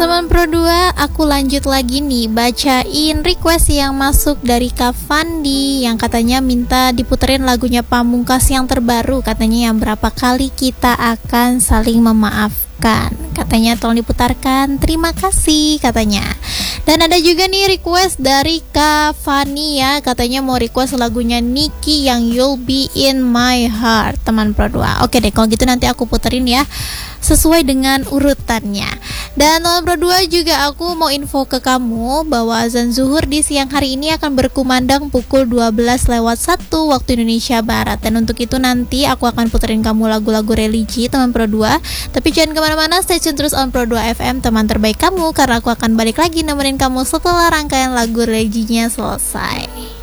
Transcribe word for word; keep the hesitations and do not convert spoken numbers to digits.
teman Pro dua, aku lanjut lagi nih bacain request yang masuk dari Kak Fandi yang katanya minta diputerin lagunya Pamungkas yang terbaru, katanya yang berapa kali kita akan saling memaafkan. Katanya tolong diputarkan, terima kasih katanya. Dan ada juga nih request dari Kak Fani ya, katanya mau request lagunya Niki yang You'll Be In My Heart, teman Pro dua. Oke deh, kalau gitu nanti aku puterin ya sesuai dengan urutannya. Dan teman Pro dua juga aku mau info ke kamu bahwa azan zuhur di siang hari ini akan berkumandang pukul dua belas lewat satu waktu Indonesia Barat. Dan untuk itu nanti aku akan puterin kamu lagu-lagu religi teman Pro dua. Tapi jangan kemana-mana, stay tune terus on Pro dua F M, teman terbaik kamu, karena aku akan balik lagi nemenin kamu setelah rangkaian lagu religinya selesai.